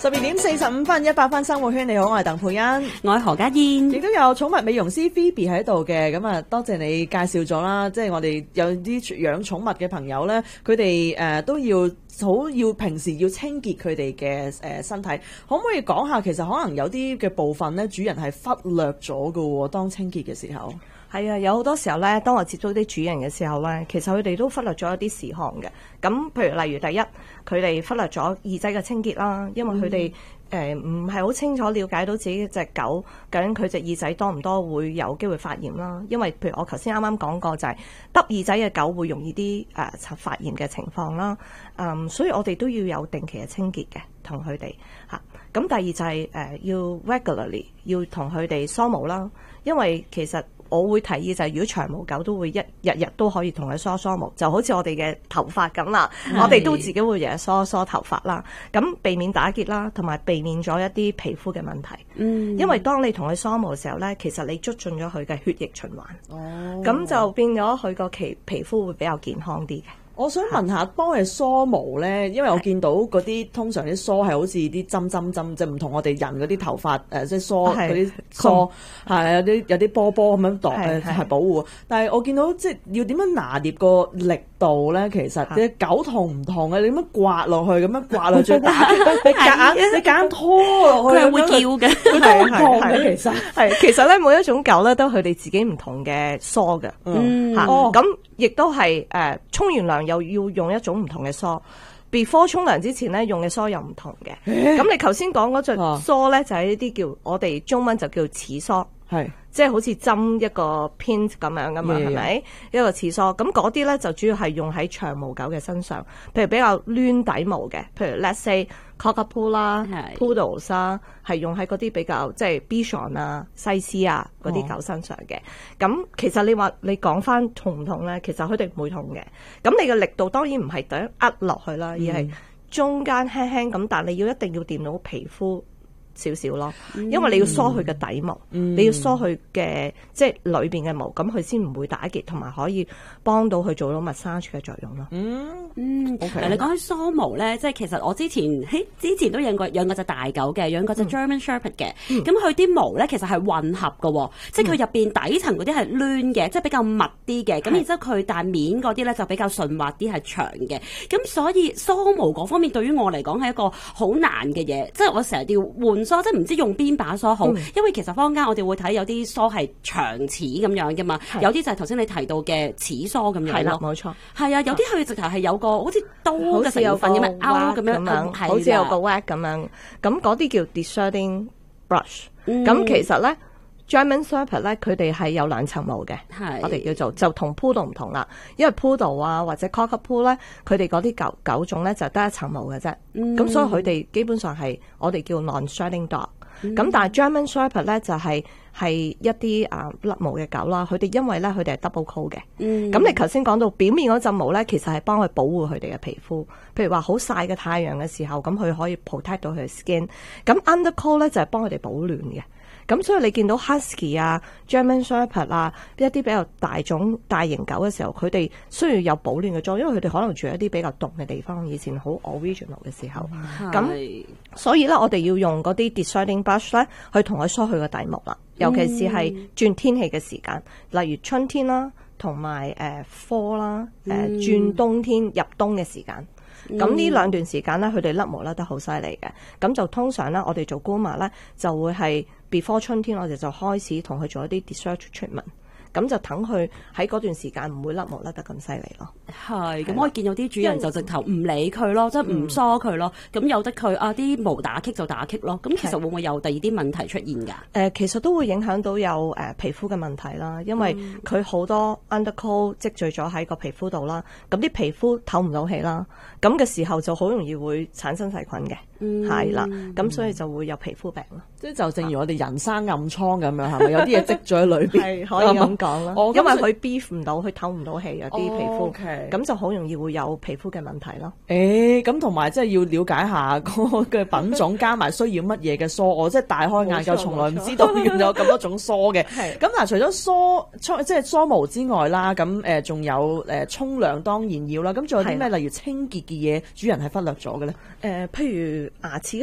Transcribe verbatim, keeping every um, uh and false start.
十二點四十五分，一百分生活圈，你好，我係鄧佩欣， 我係何家燕， 亦都有寵物美容師 Phoebe 喺度嘅。咁啊，多謝你介紹咗啦，即係我哋有啲養寵物嘅朋友咧，佢哋誒都要好要平時要清潔佢哋嘅誒身體，可唔可以講下其實可能有啲嘅部分咧，主人係忽略咗㗎喎，當清潔嘅時候。 係啊，有好多時候咧，當我接觸啲主人嘅時候咧，其實佢哋都忽略咗一啲事項嘅。咁譬如例如第一，佢哋忽略咗耳仔嘅清潔啦，因為佢哋誒唔係好清楚了解到自己隻狗究竟佢隻耳仔多唔多會有機會發炎啦。因為譬如我頭先啱啱講過就係耷耳仔嘅狗會容易啲誒、呃、發炎嘅情況啦。嗯，所以我哋都要有定期嘅清潔嘅，同佢哋嚇。咁第二就係、是、誒、呃、要 regularly 要同佢哋梳毛啦，因為其實我會提議就係如果長毛狗都會一日日都可以同佢梳梳毛，就好似我哋嘅頭髮咁啦，我哋都自己會日日梳梳頭髮啦，咁避免打結啦，同埋避免咗一啲皮膚嘅問題。嗯，因為當你同佢梳毛嘅時候咧，其實你促進咗佢嘅血液循環，哦，咁就變咗佢個皮皮膚會比較健康啲嘅。 我想問下，幫佢梳毛咧，因為我見到嗰啲通常啲梳係好似啲針針針，即係唔同我哋人嗰啲頭髮誒，即係梳嗰啲梳係有啲有啲波波咁樣度誒係保護。但係我見到即係要點樣拿捏個力度咧？其實啲狗痛唔痛嘅？你點樣刮落去？咁樣刮落去再打，你夾硬你夾硬拖落去， 佢係會叫嘅， 佢都會痛嘅。其實係其實咧，每一種狗咧都佢哋自己唔同嘅梳嘅，嗯嚇咁。亦都係誒沖完涼又要用一種唔同嘅梳 ，before 沖涼之前咧用嘅梳又唔同嘅。咁你頭先講嗰隻梳咧就係呢啲叫我哋中文就叫齒梳，係即係好似針一個 pin 咁樣噶嘛，係咪一個齒梳？咁嗰啲咧就主要係用喺長毛狗嘅身上，譬如比較攣底毛嘅，譬如 let's say Cockapoo 啦、Poodles 啦，係用喺嗰啲比較即係 Bichon 啊、西施啊嗰啲狗身上嘅。咁、哦、其實你話你講翻痛唔痛咧？其實佢哋唔會痛嘅。咁你嘅力度當然唔係第一壓落去啦，嗯、而係中間輕輕咁，但你要一定要掂到皮膚少少咯，因為你要梳佢嘅底毛，嗯、你要梳佢嘅即係裏邊嘅毛，咁佢先唔會打結，同埋可以幫到佢做到 massage 嘅作用咯。 嗯嗯，嗱、okay. 你講起梳毛咧，即係其實我之前喺之前都養過養過隻大狗嘅，養過隻 German Shepherd 嘅，咁佢啲毛咧其實係混合嘅、哦，嗯、即係佢入邊底層嗰啲係攣嘅，即係比較密啲嘅，咁、嗯、然之後佢但面嗰啲咧就比較順滑啲，係長嘅，咁所以梳毛嗰方面對於我嚟講係一個好難嘅嘢，即係我成日要換梳，即係唔知用邊把梳好，嗯、因為其實坊間我哋會睇有啲梳係長齒咁樣嘅嘛，有啲就係頭先你提到嘅齒梳咁樣咯， 冇錯， 係啊，有啲佢直頭係有個好似刀嘅成分咁樣勾咁樣， 好似有個 wax 咁樣，咁嗰啲叫 deserting brush，咁、嗯、其實咧 German Shepherd 咧佢哋係有兩層毛嘅，我哋叫做就同 Poodle 唔同啦，因為 Poodle 啊或者 Cockapoo 咧佢哋嗰啲狗狗種咧就得一層毛嘅啫，咁、嗯、所以佢哋基本上係我哋叫 non-shedding dog。咁、嗯、但係 German Shepherd 咧就係、是、係一啲啊甩毛嘅狗啦，佢哋因為咧佢哋係 double coat 嘅，咁、嗯、你頭先講到表面嗰陣毛咧，其實係幫佢保護佢哋嘅皮膚，譬如話好曬嘅太陽嘅時候，咁佢可以 protect 到佢嘅 skin，咁 undercoat 咧就係幫佢哋保暖嘅。咁所以你見到 Husky 啊、German Shepherd 啊一啲比較大種大型狗嘅時候，佢哋需要有保暖嘅裝，因為佢哋可能住喺一啲比較凍嘅地方，以前好 original 嘅時候。咁、嗯、所以咧，我哋要用嗰啲 deserting brush 咧，去同佢梳佢個底毛啦。尤其是係轉天氣嘅時間，例如春天啦，同埋誒 fall 啦，誒、呃、轉冬天入冬嘅時間。咁呢、嗯、兩段時間咧，佢哋甩毛甩得好犀利嘅。咁就通常咧，我哋做 groomer咧，就會係 before 春天，我哋就開始同佢做一啲 dessert treatment。咁就等佢喺嗰段時間唔會甩毛甩得咁犀利咯。 係，咁我見有啲主人就直頭唔理佢咯，即係唔梳佢咯。咁、嗯、由得佢啊啲毛打棘就打棘咯。咁其實會唔會有第二啲問題出現㗎？誒、 呃，其實都會影響到有誒、呃、皮膚嘅問題啦，因為佢好多 undercoat 積聚咗喺個皮膚度啦。咁啲皮膚透唔到氣啦，咁嘅時候就好容易會產生細菌嘅。係、嗯、啦，咁所以就會有皮膚病咯。即係就正如我哋人生暗瘡咁樣，係咪有啲嘢積咗喺裏邊？係可以咁講啦。因為佢 beef 唔到，佢透唔到氣，有啲皮膚，咁、哦、就好容易會有皮膚嘅問題咯。 誒、欸，咁同埋即係要了解下嗰個嘅品種，加埋需要乜嘢嘅梳，我即係大開眼界，從來唔知道原來有咁多種梳嘅。係咁嗱，除咗梳即係梳毛之外啦，咁誒仲有誒沖涼當然要啦。咁仲有啲咩例如清潔嘅嘢，主人係忽略咗嘅咧？ 誒、呃，譬如牙齒。